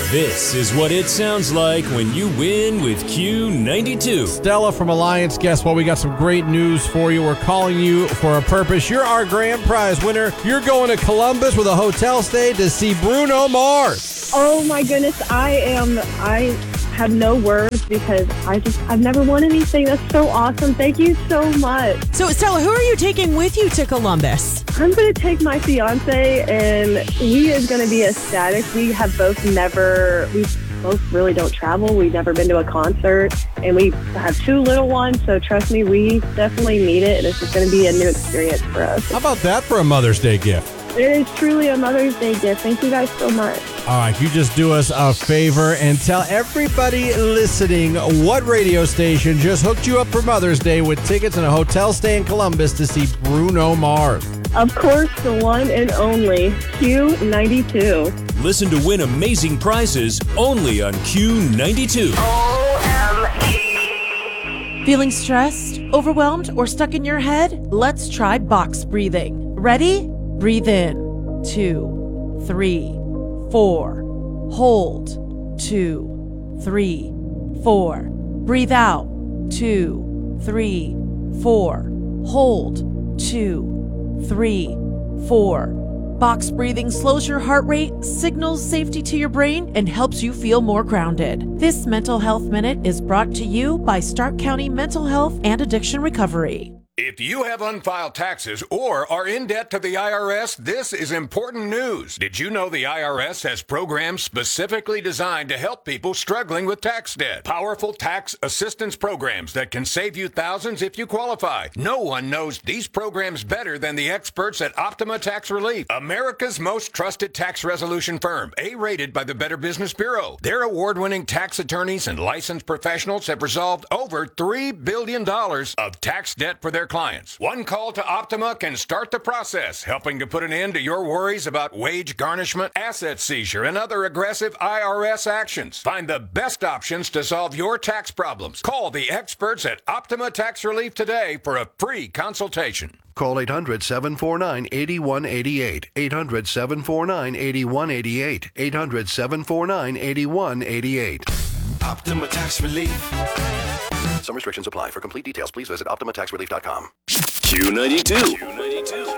This is what it sounds like when you win with Q92. Stella from Alliance, guess what? We got some great news for you. We're calling you for a purpose. You're our grand prize winner. You're going to Columbus with a hotel stay to see Bruno Mars. Oh my goodness, I have no words because I've never won anything. That's so awesome. Thank you so much. So Stella, who are you taking with you to Columbus? I'm going to take my fiance and he is going to be ecstatic. We both really don't travel. We've never been to a concert and we have 2 little ones. So trust me, we definitely need it. This is going to be a new experience for us. How about that for a Mother's Day gift? It is truly a Mother's Day gift. Thank you guys so much. All right, you just do us a favor and tell everybody listening what radio station just hooked you up for Mother's Day with tickets and a hotel stay in Columbus to see Bruno Mars. Of course, the one and only Q92. Listen to win amazing prizes only on Q92. Feeling stressed, overwhelmed, or stuck in your head? Let's try box breathing. Ready? Breathe in. 2, 3, 4. Hold. 2, 3, 4. Breathe out. 2, 3, 4. Hold. 2, 3, 4. Box breathing slows your heart rate, signals safety to your brain, and helps you feel more grounded. This Mental Health Minute is brought to you by Stark County Mental Health and Addiction Recovery. If you have unfiled taxes or are in debt to the IRS, this is important news. Did you know the IRS has programs specifically designed to help people struggling with tax debt? Powerful tax assistance programs that can save you thousands if you qualify. No one knows these programs better than the experts at Optima Tax Relief, America's most trusted tax resolution firm, A-rated by the Better Business Bureau. Their award-winning tax attorneys and licensed professionals have resolved over $3 billion of tax debt for their clients. One call to Optima can start the process, helping to put an end to your worries about wage garnishment, asset seizure, and other aggressive IRS actions. Find the best options to solve your tax problems. Call the experts at Optima Tax Relief today for a free consultation. Call 800-749-8188. 800-749-8188. 800-749-8188. Optima Tax Relief. Some restrictions apply. For complete details, please visit OptimaTaxRelief.com. Q92.